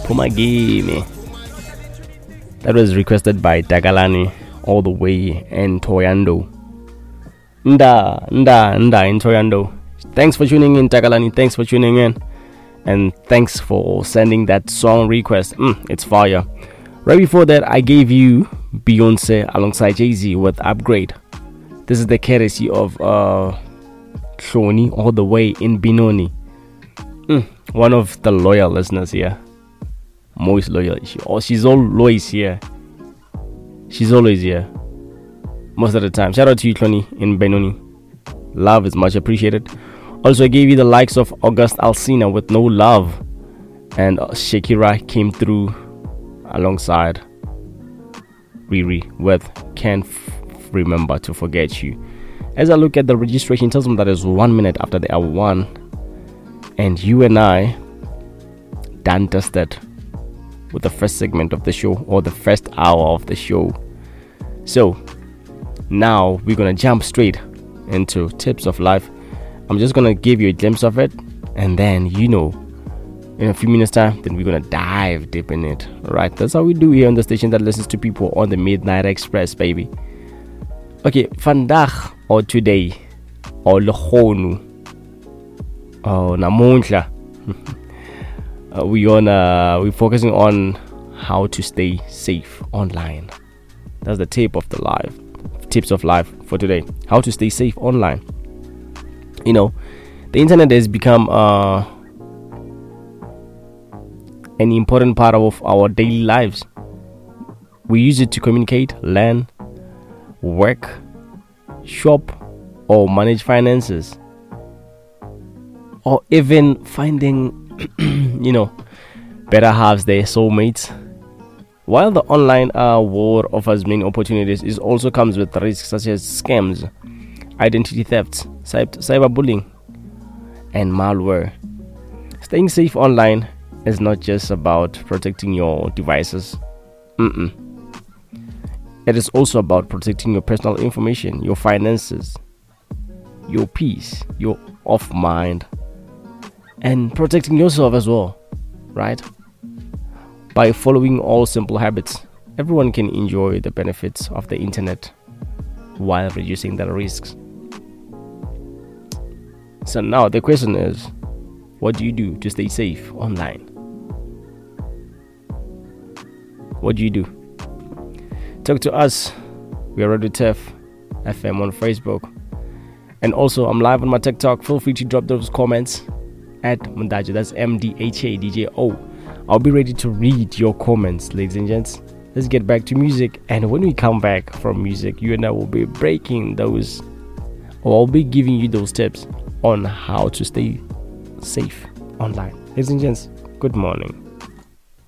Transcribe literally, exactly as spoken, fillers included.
Pumagini. That was requested by Dagalani all the way in Toyando. Nda, nda, nda in Toyando. Thanks for tuning in, Dagalani. Thanks for tuning in. And thanks for sending that song request. Mm, it's fire. Right before that, I gave you Beyonce alongside Jay-Z with Upgrade. This is the courtesy of uh, Shoni all the way in Benoni. Mm, one of the loyal listeners here. Most loyal. She, oh, she's always here. She's always here. Most of the time. Shout out to you, Shoni, in Benoni. Love is much appreciated. Also, I gave you the likes of August Alsina with No Love. And Shakira came through alongside Riri with Can't F- Remember to Forget You. As I look at the registration, it tells me that it's one minute after the hour one. And you and I done dusted with the first segment of the show, or the first hour of the show. So now we're gonna jump straight into tips of life. I'm just gonna give you a glimpse of it, and then, you know, in a few minutes time, then we're gonna dive deep in it. Alright, that's how we do here on the station that listens to people on the Midnight Express, baby. Okay, vandag or today or lehonu or namunhla. Uh, we on uh, we're focusing on how to stay safe online. That's the tip of the life, tips of life for today. How to stay safe online. You know, the internet has become uh, an important part of our daily lives. We use it to communicate, learn, work, shop, or manage finances, or even finding you know, better halves, their soulmates. While the online uh, world offers many opportunities, it also comes with risks such as scams, identity thefts, cyberbullying, and malware. Staying safe online is not just about protecting your devices. Mm-mm. It is also about protecting your personal information, your finances, your peace, your of mind, and protecting yourself as well, right? By following all simple habits, everyone can enjoy the benefits of the internet while reducing the risks. So now the question is, what do you do to stay safe online? What do you do? Talk to us. We are Radio T E F F M on Facebook. And also, I'm live on my TikTok. Feel free to drop those comments at Mdajo. That's M D H A D J O. I'll be ready to read your comments, ladies and gents. Let's get back to music. And when we come back from music, you and I will be breaking those, or I'll be giving you those tips on how to stay safe online. Ladies and gents, good morning.